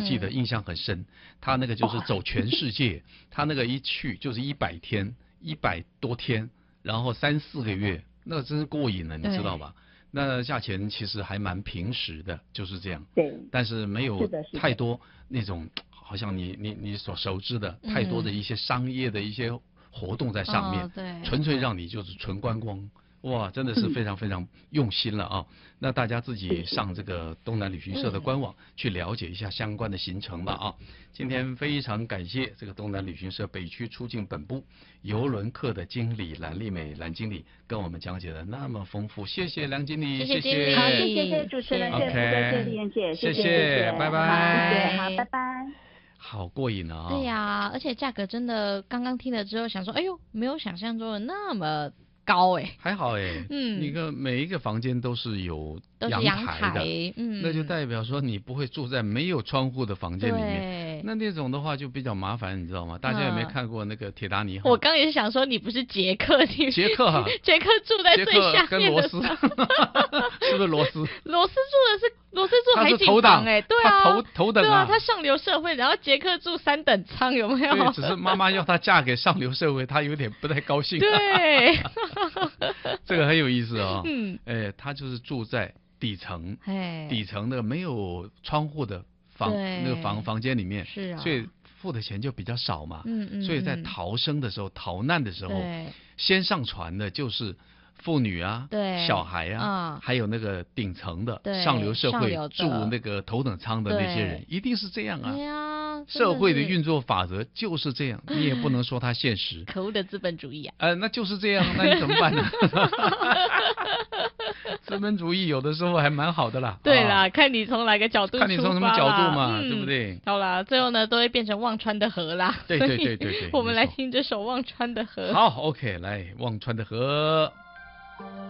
记得印象很深，他那个就是走全世界，他那个一去就是100天，100多天，然后3、4个月，那真是过瘾了，你知道吧？那价钱其实还蛮平实的，就是这样。 对， 但是没有太多那种好像你所熟知的太多的一些商业的一些活动在上面， 对， 纯粹让你就是纯观光。哇，真的是非常非常用心了啊！那大家自己上这个东南旅行社的官网去了解一下相关的行程吧啊！今天非常感谢这个东南旅行社北区出境本部邮轮课的经理蓝丽美蓝经理跟我们讲解的那么丰富，谢谢梁经理， 谢谢好，谢谢主持人，谢谢丽燕姐， 谢谢，拜拜， 好，拜拜。 好过瘾啊！ 对呀，而且价格真的刚刚听了之后想说，哎呦，没有想象中的那么高哎， 还好哎，你看每一个房间都是有阳台的，那就代表说你不会住在没有窗户的房间里面，那种的话就比较麻烦，你知道吗？大家有没有看过那个铁达尼号？ 我刚也是想说，你不是捷克， 捷克啊， 捷克住在最下面的， 跟罗斯，是不是罗斯？ 罗斯住海景房哎，对啊， 头等啊， 对啊，他上流社会，然后捷克住3等舱，有没有？ 对，只是妈妈要她嫁给上流社会，她有点不太高兴。 对， 这个很有意思啊。她就是住在底层的没有窗户的那个房间里面， 是啊， 所以付的钱就比较少嘛。所以在逃生的时候、逃难的时候，先上船的就是妇女啊，小孩啊，还有那个顶层的上流社会住那个头等舱的那些人，一定是这样啊。 对啊， 社会的运作法则就是这样，你也不能说它现实。 可恶的资本主义啊！ 那就是这样，那你怎么办呢？资本主义有的时候还蛮好的啦。 对啦，看你从哪个角度出发啦， 看你从什么角度嘛，对不对？ 好啦，最后呢都会变成忘川的河啦。 对， 我们来听这首忘川的河。 好 ，OK， 来忘川的河。